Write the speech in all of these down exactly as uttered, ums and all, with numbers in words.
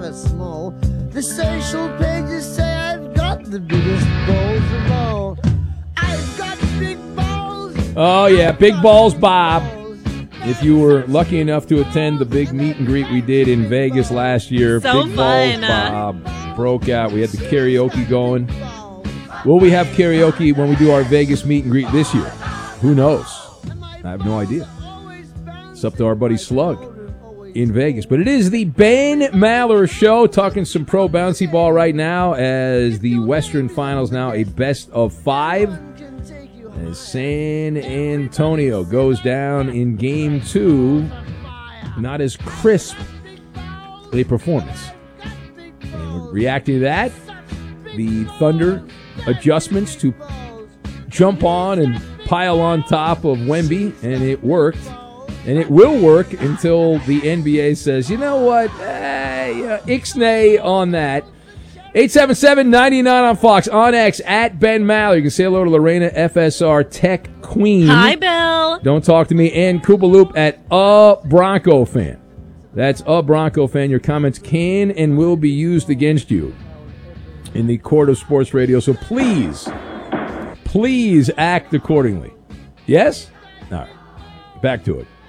rather small. The social pages say I've got the biggest balls of all. I've got big balls. Oh, yeah, Big Balls Bob. If you were lucky enough to attend the big meet and greet we did in Vegas last year, So Big fun. Balls Bob broke out. We had the karaoke going. Will we have karaoke when we do our Vegas meet and greet this year? Who knows? I have no idea. It's up to our buddy Slug in Vegas. But it is the Ben Maller Show, talking some pro bouncy ball right now as the Western Finals now a best of five. As San Antonio goes down in game two, not as crisp a performance. And reacting to that, the Thunder adjustments to jump on and pile on top of Wemby, and it worked. And it will work until the N B A says, you know what, eh, uh, ixnay on that. eight seven seven, nine nine on Fox, on X, at Ben Maller. You can say hello to Lorena, F S R Tech Queen. Hi, Bill. Don't talk to me. And Koopaloop at A Bronco Fan. That's A Bronco Fan. Your comments can and will be used against you in the court of sports radio. So please, please act accordingly. Yes? All right. Back to it.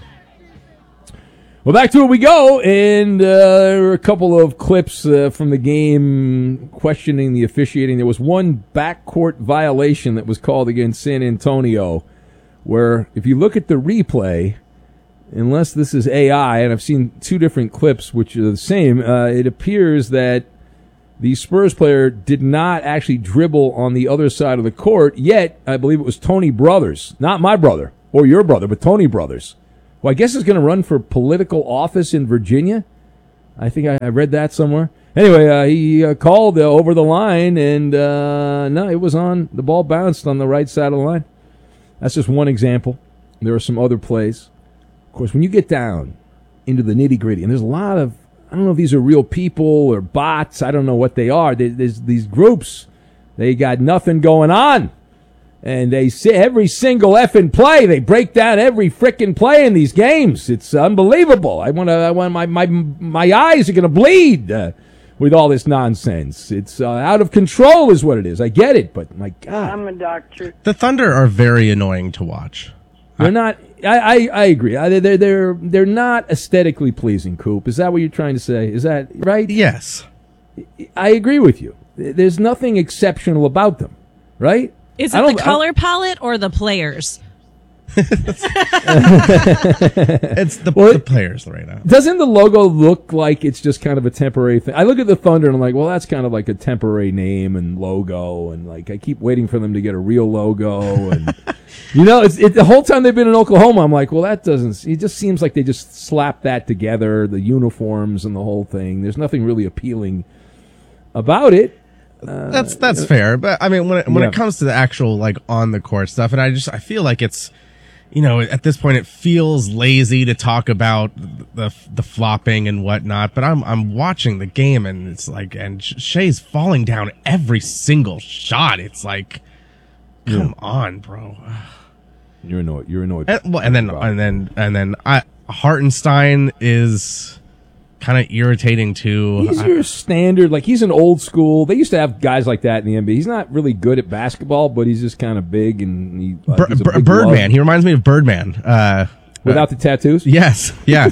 Well, back to it we go, and uh, there were a couple of clips uh, from the game questioning the officiating. There was one backcourt violation that was called against San Antonio, where if you look at the replay, unless this is A I, and I've seen two different clips which are the same, uh, it appears that the Spurs player did not actually dribble on the other side of the court, yet I believe it was Tony Brothers, not my brother or your brother, but Tony Brothers. Well, I guess he's going to run for political office in Virginia. I think I, I read that somewhere. Anyway, uh, he uh, called uh, over the line, and uh, no, it was on. The ball bounced on the right side of the line. That's just one example. There are some other plays. Of course, when you get down into the nitty-gritty, and there's a lot of, I don't know if these are real people or bots. I don't know what they are. There, there's these groups. They got nothing going on. And they say every single effing play, they break down every frickin' play in these games. It's unbelievable. I want to. I want my my my eyes are going to bleed uh, with all this nonsense. It's uh, out of control, is what it is. I get it, but my God, I'm a doctor. The Thunder are very annoying to watch. they're I, not. I, I I agree. I, they're they're they're not aesthetically pleasing. Coop, is that what you're trying to say? Is that right? Yes, I agree with you. There's nothing exceptional about them, right? Is it the color palette or the players? It's the, well, the players right now. Doesn't the logo look like it's just kind of a temporary thing? I look at the Thunder and I'm like, well, that's kind of like a temporary name and logo, and like I keep waiting for them to get a real logo. And you know, it's it, the whole time they've been in Oklahoma, I'm like, well, that doesn't. It just seems like they just slapped that together, the uniforms and the whole thing. There's nothing really appealing about it. Uh, that's that's fair, but I mean, when it, when yeah. it comes to the actual like on the court stuff, and I just I feel like it's, you know, at this point it feels lazy to talk about the the flopping and whatnot. But I'm I'm watching the game and it's like, and Shea's falling down every single shot. It's like, come yeah. on, bro. You're annoyed. You're annoyed. And, well, and then and then and then I Hartenstein is kind of irritating too. He's your standard, like he's an old school. They used to have guys like that in the N B A. He's not really good at basketball, but he's just kind of big and he, uh, Bir- Bir- Birdman. Love. He reminds me of Birdman. Uh, Without uh, the tattoos? Yes. Yeah.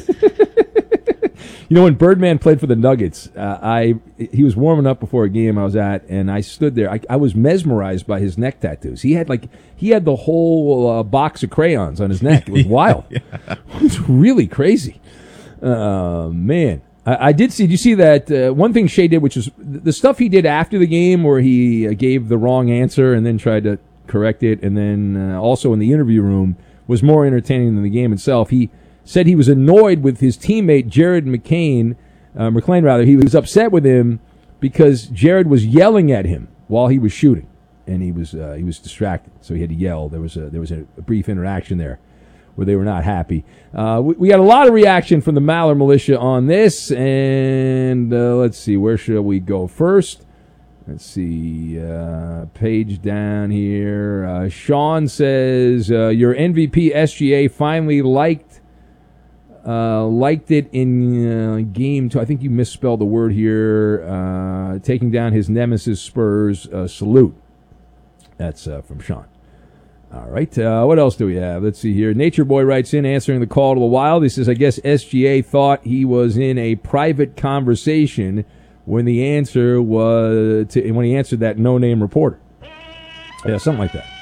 You know, when Birdman played for the Nuggets, uh, I he was warming up before a game I was at, and I stood there. I, I was mesmerized by his neck tattoos. He had like he had the whole uh, box of crayons on his neck. It was wild. Yeah. It was really crazy. Uh, man, I, I did see. Did you see that uh, one thing Shea did, which is the stuff he did after the game, where he uh, gave the wrong answer and then tried to correct it, and then uh, also in the interview room was more entertaining than the game itself. He said he was annoyed with his teammate Jared McCain, uh, McClain rather. He was upset with him because Jared was yelling at him while he was shooting, and he was uh, he was distracted, so he had to yell. There was a there was a, a brief interaction there where they were not happy. Uh, we, we got a lot of reaction from the Maller Militia on this, and uh, let's see, where shall we go first? Let's see, uh, page down here. Uh, Sean says, uh, your M V P S G A finally liked Uh, liked it in uh, game two. I think you misspelled the word here. Uh, taking down his nemesis Spurs. Uh, salute. That's uh, from Sean. All right. Uh, what else do we have? Let's see here. Nature Boy writes in, answering the call to the wild. He says, I guess S G A thought he was in a private conversation when the answer was to, when he answered that no-name reporter. Yeah, something like that.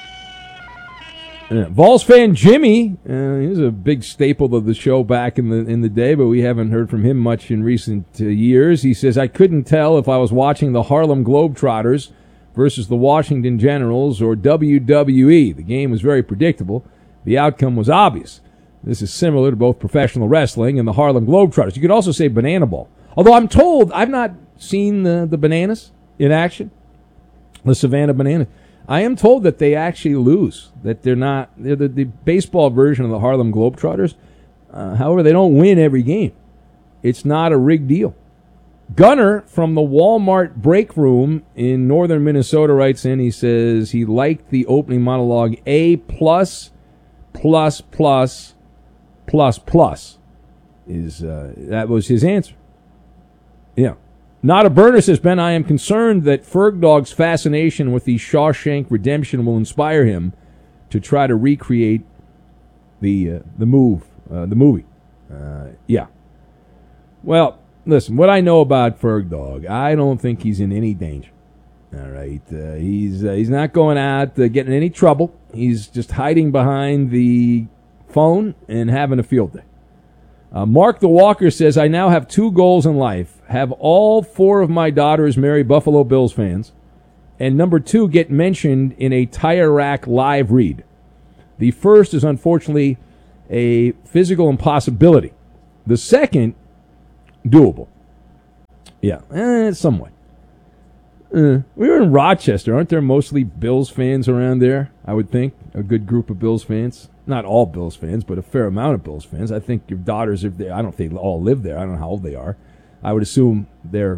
Yeah. Vols fan Jimmy, uh, he was a big staple of the show back in the in the day, but we haven't heard from him much in recent uh, years. He says, I couldn't tell if I was watching the Harlem Globetrotters versus the Washington Generals or W W E. The game was very predictable. The outcome was obvious. This is similar to both professional wrestling and the Harlem Globetrotters. You could also say banana ball. Although I'm told, I've not seen the, the bananas in action, the Savannah Bananas. I am told that they actually lose, that they're not, they're the, the baseball version of the Harlem Globetrotters. Uh, however, they don't win every game. It's not a rigged deal. Gunner from the Walmart break room in northern Minnesota writes in, he says he liked the opening monologue A plus, plus, plus, plus, plus. Is, uh, that was his answer. Yeah. Not a burner, says Ben. I am concerned that Ferg Dog's fascination with the Shawshank Redemption will inspire him to try to recreate the uh, the move, uh, the movie. Uh, yeah. Well, listen. What I know about Ferg Dog, I don't think he's in any danger. All right, uh, he's uh, he's not going out uh, getting in any trouble. He's just hiding behind the phone and having a field day. Uh, Mark the Walker says, I now have two goals in life. Have all four of my daughters marry Buffalo Bills fans. And number two, get mentioned in a tire rack live read. The first is unfortunately a physical impossibility. The second, doable. Yeah, eh, somewhat. Uh, we were in Rochester. Aren't there mostly Bills fans around there? I would think. A good group of Bills fans. Not all Bills fans, but a fair amount of Bills fans. I think your daughters, if they, I don't know if they all live there. I don't know how old they are. I would assume they're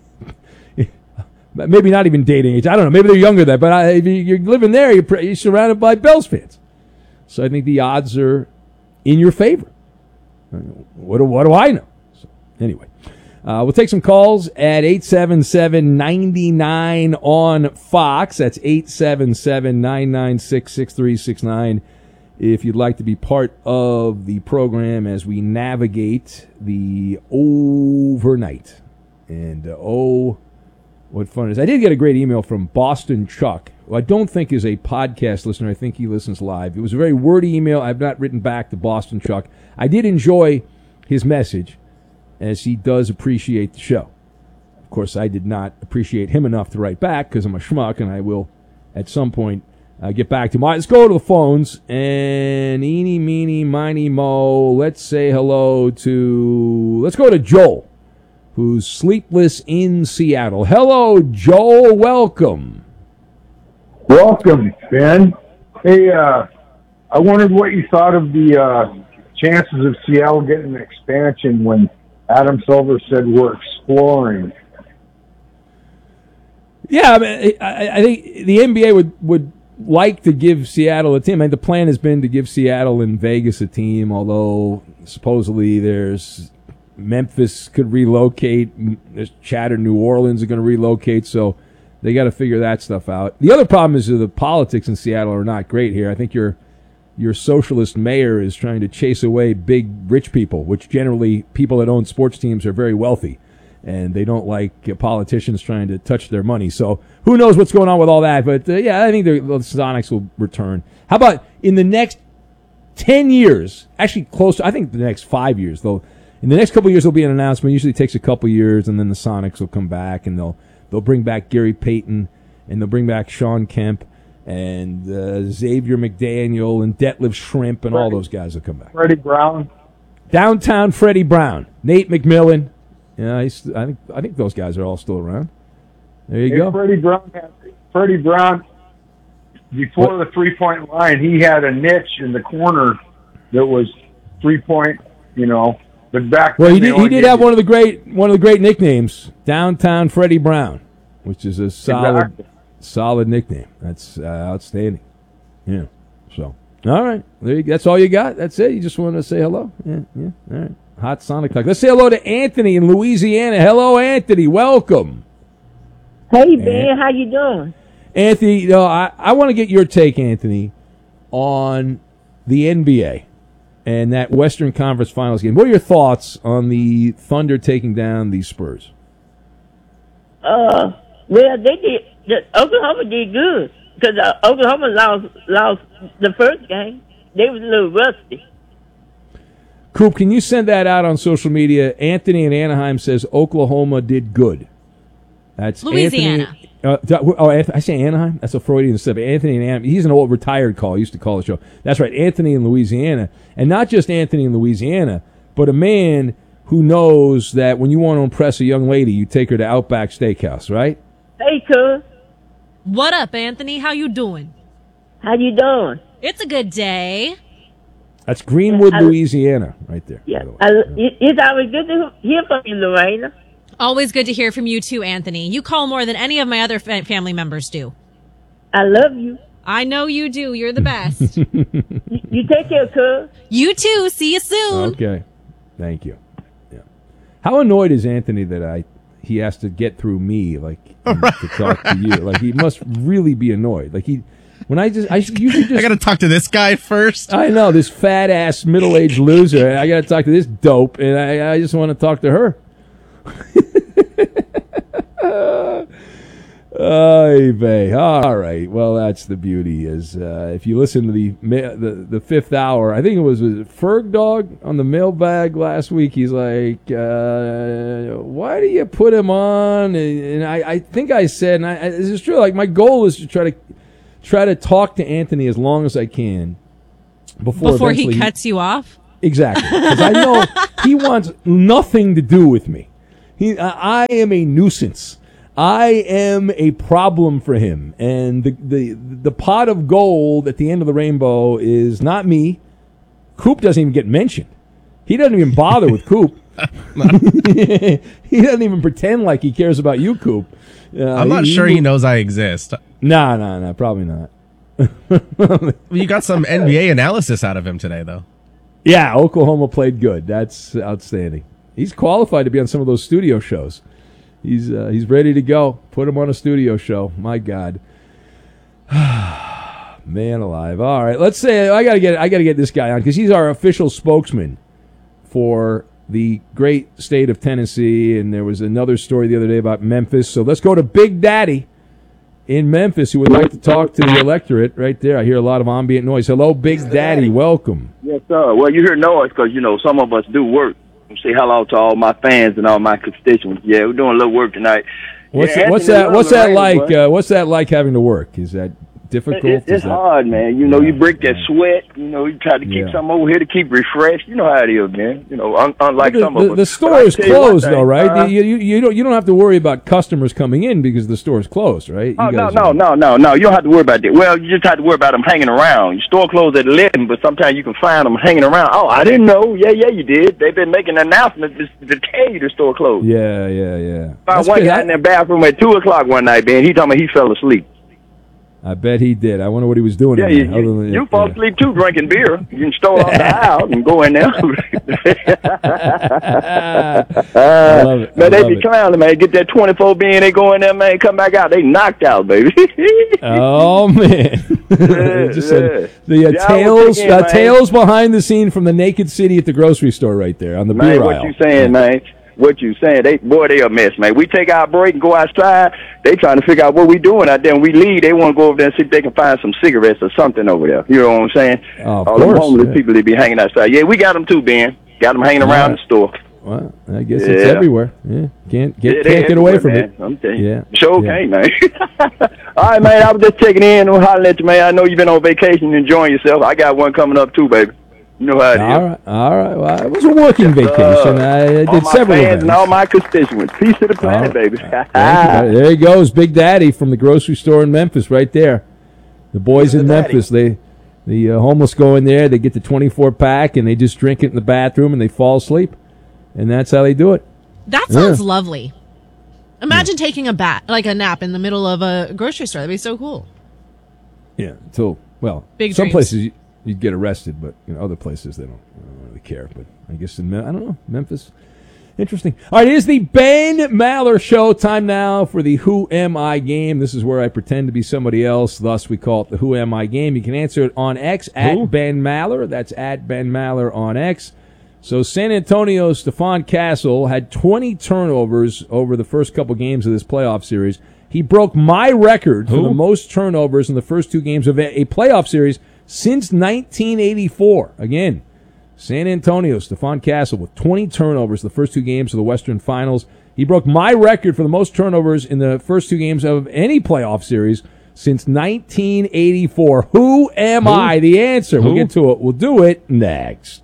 maybe not even dating age. I don't know. Maybe they're younger than that. But I, if you're living there, you're, you're surrounded by Bills fans. So I think the odds are in your favor. What do, what do I know? So anyway. Uh, we'll take some calls at eight seven seven, nine nine on Fox. That's eight seven seven, nine nine six, six three six nine. If you'd like to be part of the program as we navigate the overnight. And, uh, oh, what fun it is. I did get a great email from Boston Chuck, who I don't think is a podcast listener. I think he listens live. It was a very wordy email. I've not written back to Boston Chuck. I did enjoy his message, as he does appreciate the show. Of course, I did not appreciate him enough to write back because I'm a schmuck, and I will at some point uh, get back to him. All right, let's go to the phones, and eeny, meeny, miny, mo, let's say hello to, let's go to Joel, who's sleepless in Seattle. Hello, Joel, welcome. Welcome, Ben. Hey, uh, I wondered what you thought of the uh, chances of Seattle getting an expansion when Adam Silver said we're exploring. Yeah, I mean, I, I think the N B A would, would like to give Seattle a team. I mean, the plan has been to give Seattle and Vegas a team, although supposedly there's Memphis could relocate. There's chatter New Orleans are going to relocate, so they got to figure that stuff out. The other problem is that the politics in Seattle are not great here. I think your your socialist mayor is trying to chase away big rich people, which generally people that own sports teams are very wealthy, and they don't like uh, politicians trying to touch their money. So who knows what's going on with all that? But, uh, yeah, I think the, the Sonics will return. How about in the next ten years, actually close to, I think the next five years, though, in the next couple of years there'll be an announcement. It usually takes a couple of years, and then the Sonics will come back, and they'll they'll bring back Gary Payton, and they'll bring back Sean Kemp, and uh, Xavier McDaniel, and Detlef Shrimp, and Freddie, all those guys will come back. Freddie Brown. Downtown Freddie Brown. Nate McMillan. Yeah, he's, I think I think those guys are all still around. There you hey, go. Freddie Brown, had, Freddie Brown, before what? the three-point line, he had a niche in the corner that was three-point, you know. But back well, then he did. He did have one of the great one of the great nicknames, Downtown Freddie Brown, which is a solid exactly. solid nickname. That's uh, outstanding. Yeah. So all right, there you, that's all you got. That's it. You just want to say hello. Yeah. Yeah. All right. Hot Sonic Talk. Let's say hello to Anthony in Louisiana. Hello, Anthony. Welcome. Hey, Ben. How you doing? Anthony, you know, I, I want to get your take, Anthony, on the N B A and that Western Conference Finals game. What are your thoughts on the Thunder taking down the Spurs? Uh, well, they did. The, Oklahoma did good because uh, Oklahoma lost lost the first game. They was a little rusty. Coop, can you send that out on social media? Anthony in Anaheim says Oklahoma did good. That's Louisiana. Anthony. Uh, oh, I say Anaheim? That's a Freudian slip. Anthony in Anaheim. He's an old retired call. He used to call the show. That's right, Anthony in Louisiana. And not just Anthony in Louisiana, but a man who knows that when you want to impress a young lady, you take her to Outback Steakhouse, right? Hey, cuz. What up, Anthony? How you doing? How you doing? It's a good day. That's Greenwood, I, Louisiana, right there. Yeah, I, it, it's always good to hear from you, Lorena. Always good to hear from you too, Anthony. You call more than any of my other fa- family members do. I love you. I know you do. You're the best. you, you take care, cuz. You too. See you soon. Okay. Thank you. Yeah. How annoyed is Anthony that I he has to get through me, like, to talk to you? Like, he must really be annoyed. Like, he... When I just, I usually just. I got to talk to this guy first. I know, this fat ass middle aged loser. I got to talk to this dope, and I, I just want to talk to her. Oy vey. All right. Well, that's the beauty. Is uh, if you listen to the, the the fifth hour, I think it was, was it Ferg Dog on the mailbag last week. He's like, uh, "Why do you put him on?" And, and I, I think I said, and I, I, this is true. Like, my goal is to try to. Try to talk to Anthony as long as I can before before he he cuts you off. Exactly, because I know he wants nothing to do with me. He, I am a nuisance. I am a problem for him, and the the the pot of gold at the end of the rainbow is not me. Coop doesn't even get mentioned. He doesn't even bother with Coop. He doesn't even pretend like he cares about you, Coop. Uh, I'm not he, sure he, he knows I exist. No, no, no, probably not. You got some N B A analysis out of him today, though. Yeah, Oklahoma played good. That's outstanding. He's qualified to be on some of those studio shows. He's uh, he's ready to go. Put him on a studio show. My God, man alive! All right, let's say I gotta get I gotta get this guy on because he's our official spokesman for the great state of Tennessee. And there was another story the other day about Memphis. So let's go to Big Daddy in Memphis, who would like to talk to the electorate right there. I hear a lot of ambient noise. Hello, Big Daddy. Welcome. Yes, sir. Well, you hear noise because, you know, some of us do work. Say hello to all my fans and all my constituents. Yeah, we're doing a little work tonight. What's, yeah, that, what's that? What's that like? Uh, what's that like having to work? Is that difficult? It, it's is that... hard, man. You know, yeah, you break that yeah. sweat. You know, you try to keep Yeah. something over here to keep refreshed. You know how it is, man. You know, un- unlike the, some the, of us. the store is closed, though, right? Uh, you, you, you don't you don't have to worry about customers coming in because the store is closed, right? You Oh, no, guys no, are... no, no, no. You don't have to worry about that. Well, you just have to worry about them hanging around. Your store closed at eleven, but sometimes you can find them hanging around. Oh, I didn't know. Yeah, yeah, you did. They've been making announcements to, to tell you the store closed. Yeah, yeah, yeah. Found That's one good. guy I, in their bathroom at two o'clock one night, man. He told me he fell asleep. I bet he did. I wonder what he was doing. Yeah, in you, there, other than, you, you yeah. fall asleep too drinking beer. You can store off the aisle and go in there. I love it. I Man, they love be it. clowning, man. Get that twenty-four B and they go in there, man. Come back out. They knocked out, baby. Oh man! Just said, the uh, Yeah, I was tales, thinking, uh, man. tales behind the scene from the Naked City at the grocery store, right there on the Man, beer what aisle. you saying, man? What you saying? They boy, they a mess, man. We take our break and go outside. They trying to figure out what we doing out there. And we leave. They want to go over there and see if they can find some cigarettes or something over there. You know what I'm saying? Oh, of All the course, homeless yeah. people they be hanging outside. Yeah, we got them too, Ben. Got them hanging around right. the store. Well, I guess it's Yeah. everywhere. Yeah, can't get Yeah, they can't get away everywhere, from man. it. I'm telling you. Yeah, Sure yeah. can, man. All right, man. I was just checking in and hollering at you, man. I know you've been on vacation enjoying yourself. I got one coming up too, baby. You know how it is. All right, all right. Well, it was a working vacation. I, I did all my several fans events. and all my constituents. Peace to the planet, All baby. right. Thank you. There he goes, Big Daddy from the grocery store in Memphis, right there. The boys in Daddy. Memphis, they the uh, homeless go in there, they get the twenty-four pack, and they just drink it in the bathroom, and they fall asleep, and that's how they do it. That sounds Yeah. lovely. Imagine taking a bat, like a nap in the middle of a grocery store. That'd be so cool. Yeah. Until well, Big some dreams. places you, you'd get arrested, but you know, other places they don't. really care, but I guess in, I don't know, Memphis. Interesting. All right, it is the Ben Maller Show. Time now for the Who Am I game. This is where I pretend to be somebody else. Thus, we call it the Who Am I game. You can answer it on X, Who? at Ben Maller. That's at Ben Maller on X. So San Antonio's Stephon Castle had twenty turnovers over the first couple games of this playoff series. He broke my record Who? for the most turnovers in the first two games of a playoff series since nineteen eighty-four. Again, San Antonio, Stephon Castle with twenty turnovers the first two games of the Western Finals. He broke my record for the most turnovers in the first two games of any playoff series since nineteen eighty-four. Who am Who? I? The answer. Who? We'll get to it. We'll do it next.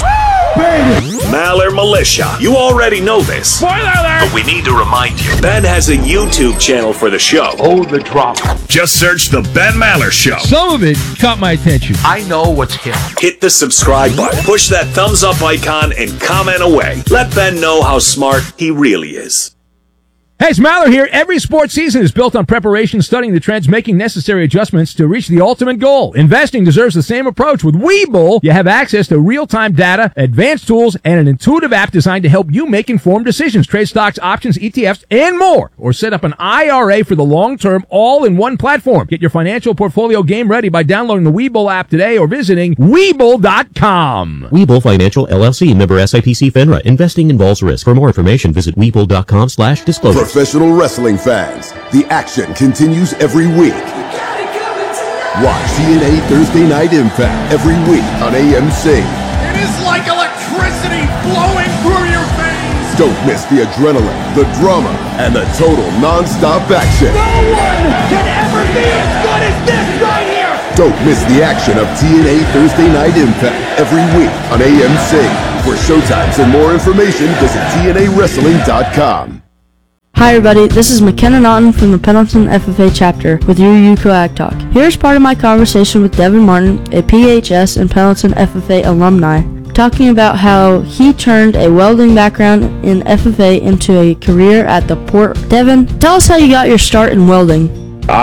Maller Militia. You already know this. Spoiler alert! But we need to remind you. Ben has a YouTube channel for the show. Oh, the drama. Just search The Ben Maller Show. Some of it caught my attention. I know what's hip. Hit the subscribe button, push that thumbs up icon, and comment away. Let Ben know how smart he really is. Hey, it's Maller here. Every sports season is built on preparation, studying the trends, making necessary adjustments to reach the ultimate goal. Investing deserves the same approach. With Webull, you have access to real-time data, advanced tools, and an intuitive app designed to help you make informed decisions. Trade stocks, options, E T Fs, and more. Or set up an I R A for the long term, all in one platform. Get your financial portfolio game ready by downloading the Webull app today or visiting Webull dot com. Webull Financial, L L C, member S I P C FINRA. Investing involves risk. For more information, visit Webull dot com slash disclosure. Professional wrestling fans, the action continues every week. Watch T N A Thursday Night Impact every week on A M C. It is like electricity flowing through your veins. Don't miss the adrenaline, the drama, and the total non-stop action. No one can ever be as good as this right here. Don't miss the action of T N A Thursday Night Impact every week on A M C. For showtimes and more information, visit T N A wrestling dot com. Hi everybody, this is McKenna Naughton from the Pendleton F F A chapter with your U C O Ag Talk. Here's part of my conversation with Devin Martin, a P H S and Pendleton F F A alumni, talking about how he turned a welding background in F F A into a career at the port. Devin, tell us how you got your start in welding.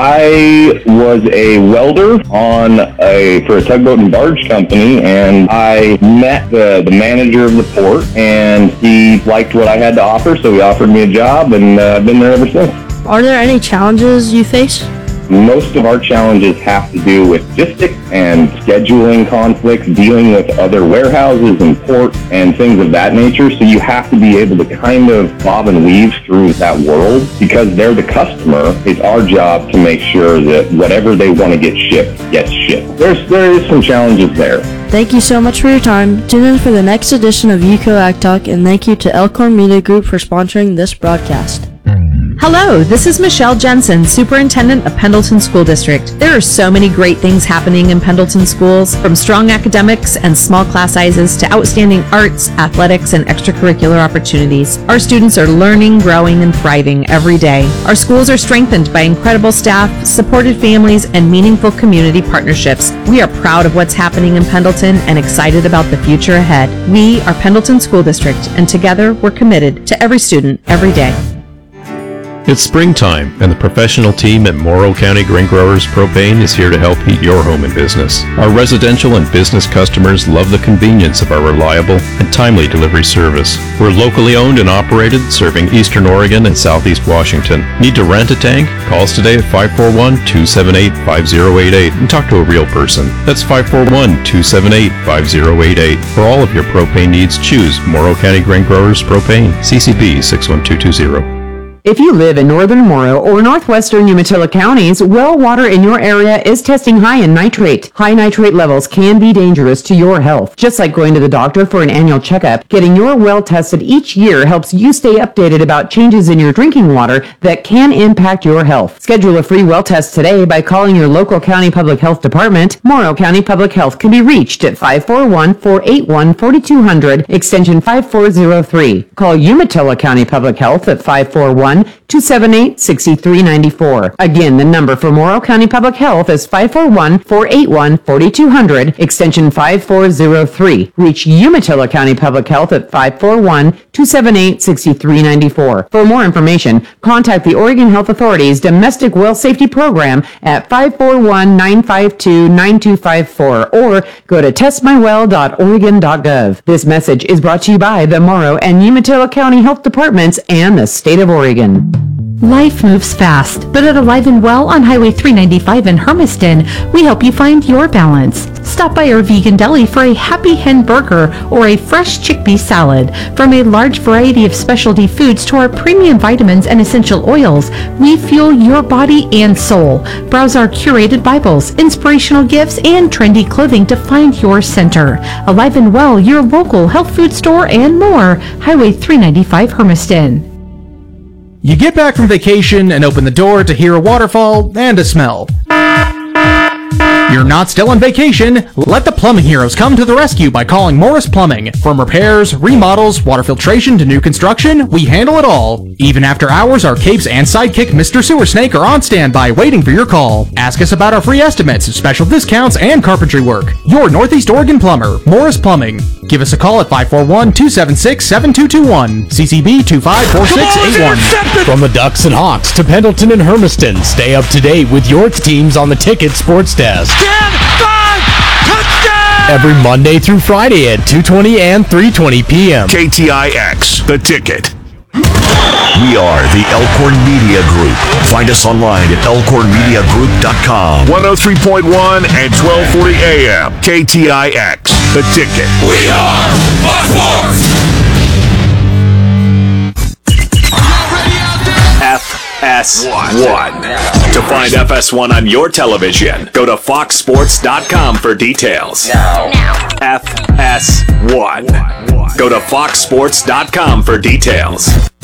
I was a welder on a for a tugboat and barge company, and I met the, the manager of the port, and he liked what I had to offer, so he offered me a job, and uh, I've been there ever since. Are there any challenges you face? Most of our challenges have to do with logistics and scheduling conflicts, dealing with other warehouses and ports and things of that nature. So you have to be able to kind of bob and weave through that world because they're the customer. It's our job to make sure that whatever they want to get shipped gets shipped. There's there is some challenges there. Thank you so much for your time. Tune in for the next edition of U C O Ag Talk, and thank you to Elkhorn Media Group for sponsoring this broadcast. Hello, this is Michelle Jensen, Superintendent of Pendleton School District. There are so many great things happening in Pendleton schools, from strong academics and small class sizes to outstanding arts, athletics, and extracurricular opportunities. Our students are learning, growing, and thriving every day. Our schools are strengthened by incredible staff, supported families, and meaningful community partnerships. We are proud of what's happening in Pendleton and excited about the future ahead. We are Pendleton School District, and together we're committed to every student, every day. It's springtime, and the professional team at Morrow County Grain Growers Propane is here to help heat your home and business. Our residential and business customers love the convenience of our reliable and timely delivery service. We're locally owned and operated, serving Eastern Oregon and Southeast Washington. Need to rent a tank? Call us today at five four one, two seven eight, five zero eight eight and talk to a real person. That's five four one, two seven eight, five zero eight eight. For all of your propane needs, choose Morrow County Grain Growers Propane, C C B six one two two zero. If you live in northern Morrow or northwestern Umatilla counties, well water in your area is testing high in nitrate. High nitrate levels can be dangerous to your health. Just like going to the doctor for an annual checkup, getting your well tested each year helps you stay updated about changes in your drinking water that can impact your health. Schedule a free well test today by calling your local county public health department. Morrow County Public Health can be reached at five four one, four eight one, four two zero zero, extension five four zero three. Call Umatilla County Public Health at five four one, one, two seven eight, six three nine four. Again, the number for Morrow County Public Health is five four one, four eight one, four two zero zero, extension five four zero three. Reach Umatilla County Public Health at five four one, two seven eight, six three nine four. For more information, contact the Oregon Health Authority's Domestic Well Safety Program at five four one, nine five two, nine two five four or go to test my well dot oregon dot gov. This message is brought to you by the Morrow and Umatilla County Health Departments and the state of Oregon. Life moves fast, but at Alive and Well on Highway three ninety-five in Hermiston, we help you find your balance. Stop by our vegan deli for a Happy Hen burger or a fresh chickpea salad. From a large variety of specialty foods to our premium vitamins and essential oils, we fuel your body and soul. Browse our curated Bibles, inspirational gifts, and trendy clothing to find your center. Alive and Well, your local health food store and more. Highway three ninety-five Hermiston. You get back from vacation and open the door to hear a waterfall and a smell. You're not still on vacation. Let the plumbing heroes come to the rescue by calling Morris Plumbing. From repairs, remodels, water filtration to new construction, we handle it all. Even after hours, our capes and sidekick Mister Sewer Snake are on standby waiting for your call. Ask us about our free estimates, special discounts, and carpentry work. Your Northeast Oregon plumber, Morris Plumbing. Give us a call at five four one, two seven six, seven two two one. C C B two five four six eight one. From the Ducks and Hawks to Pendleton and Hermiston, stay up to date with your teams on the Ticket Sports Desk. ten, five, touchdown! Every Monday through Friday at two twenty and three twenty p.m. K T I X, The Ticket. We are the Elkhorn Media Group. Find us online at elkhorn media group dot com. one oh three point one and twelve forty A M. K T I X, The Ticket. We are Buckforce! F S one. To find F S one on your television, go to fox sports dot com for details. F S one. Go to fox sports dot com for details.